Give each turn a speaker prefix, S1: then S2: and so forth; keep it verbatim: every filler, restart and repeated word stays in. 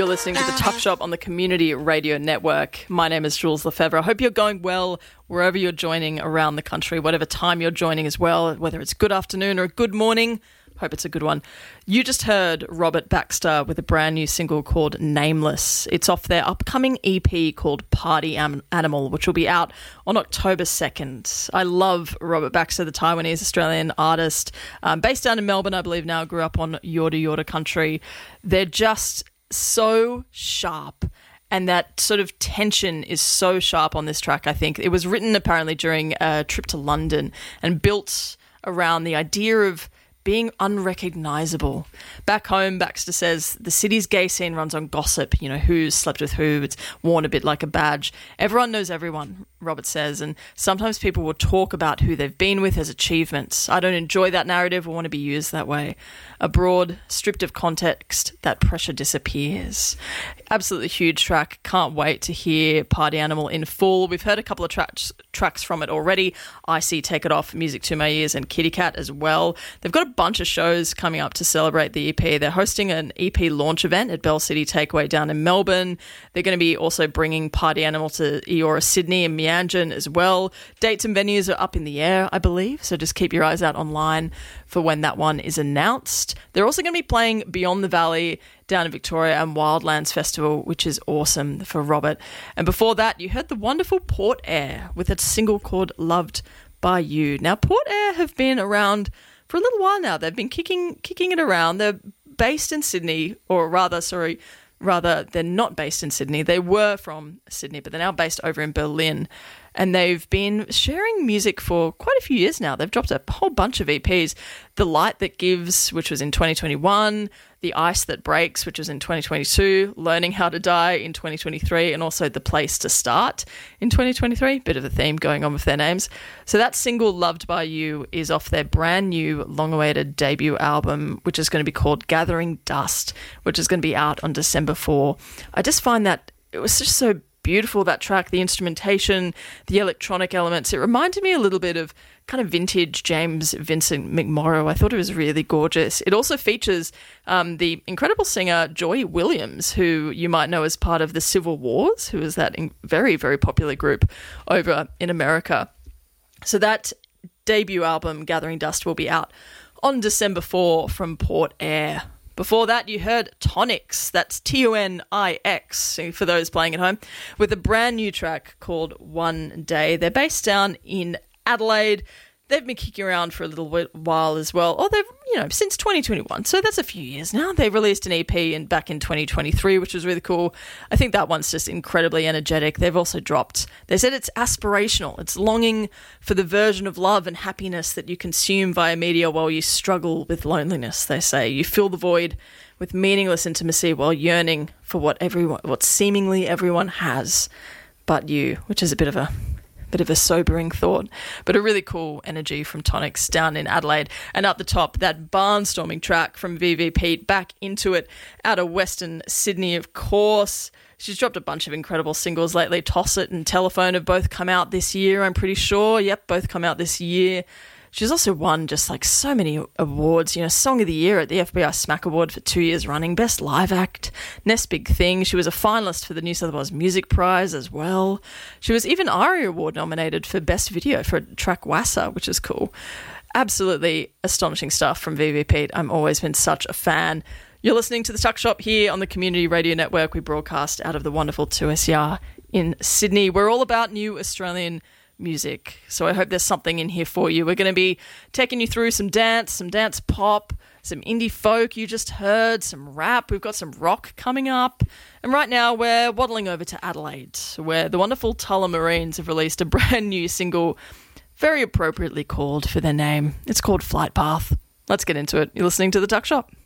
S1: You're listening to The Tuck Shop on the Community Radio Network. My name is Jules Lefebvre. I hope you're going well wherever you're joining around the country, whatever time you're joining as well, whether it's good afternoon or good morning. Hope it's a good one. You just heard Robert Baxter with a brand new single called Nameless. It's off their upcoming E P called Party Am- Animal, which will be out on October second. I love Robert Baxter, the Taiwanese Australian artist, um, based down in Melbourne, I believe now, grew up on Yorta Yorta country. They're just so sharp. And that sort of tension is so sharp on this track, I think. It was written apparently during a trip to London and built around the idea of being unrecognisable. Back home, Baxter says, the city's gay scene runs on gossip, you know, who's slept with who, it's worn a bit like a badge. Everyone knows everyone, Robert says, and sometimes people will talk about who they've been with as achievements. I don't enjoy that narrative or want to be used that way. Abroad, stripped of context, that pressure disappears. Absolutely huge track. Can't wait to hear Party Animal in full. We've heard a couple of tracks tracks from it already. I See Take It Off, Music to My Ears, and Kitty Cat as well. They've got a bunch of shows coming up to celebrate the E P. They're hosting an E P launch event at Bell City Takeaway down in Melbourne. They're going to be also bringing Party Animal to Eora Sydney and Meanjin as well. Dates and venues are up in the air, I believe, so just keep your eyes out online for when that one is announced. They're also going to be playing Beyond the Valley down in Victoria and Wildlands Festival, which is awesome for Robert. And before that, you heard the wonderful Port Air with a single called Loved by You. Now, Port Air have been around for a little while now. They've been kicking kicking it around. They're based in Sydney, or rather, sorry, rather, they're not based in Sydney. They were from Sydney, but they're now based over in Berlin. And they've been sharing music for quite a few years now. They've dropped a whole bunch of E Ps. The Light That Gives, which was in twenty twenty-one, The Ice That Breaks, which was in twenty twenty-two, Learning How to Die in twenty twenty-three, and also The Place to Start in twenty twenty-three. Bit of a theme going on with their names. So that single, Loved by You, is off their brand new long-awaited debut album, which is going to be called Gathering Dust, which is going to be out on December fourth. I just find that it was just so beautiful, that track, the instrumentation, the electronic elements. It reminded me a little bit of kind of vintage James Vincent McMorrow. I thought it was really gorgeous. It also features um, the incredible singer Joy Williams, who you might know as part of the Civil Wars, who is that in- very, very popular group over in America. So that debut album, Gathering Dust, will be out on December fourth from Port Air. Before that, you heard Tonix, that's T O N I X, for those playing at home, with a brand new track called One Day. They're based down in Adelaide. They've been kicking around for a little while as well. Or they've, you know, since twenty twenty-one. So that's a few years now. They released an E P in, back in twenty twenty-three, which was really cool. I think that one's just incredibly energetic. They've also dropped, they said it's aspirational. It's longing for the version of love and happiness that you consume via media while you struggle with loneliness, they say. You fill the void with meaningless intimacy while yearning for what everyone, what seemingly everyone has but you, which is a bit of a Bit of a sobering thought, but a really cool energy from Tonix down in Adelaide. And up the top, that barnstorming track from V V Pete, Back Into It, out of Western Sydney, of course. She's dropped a bunch of incredible singles lately. Toss It and Telephone have both come out this year, I'm pretty sure. Yep, both come out this year. She's also won just like so many awards, you know, Song of the Year at the F B I SMAC Award for two years running, Best Live Act, Next Big Thing. She was a finalist for the New South Wales Music Prize as well. She was even ARIA Award nominated for Best Video for track Wassa, which is cool. Absolutely astonishing stuff from V V Pete. I've always been such a fan. You're listening to The Tuck Shop here on the Community Radio Network. We broadcast out of the wonderful two S E R in Sydney. We're all about new Australian music, so I hope there's something in here for you. We're going to be taking you through some dance, some dance pop, some indie folk you just heard, some rap. We've got some rock coming up, and right now we're waddling over to Adelaide, where the wonderful Tullamarines have released a brand new single, very appropriately called for their name. It's called Flight Path. Let's get into it. You're listening to The Tuck Shop.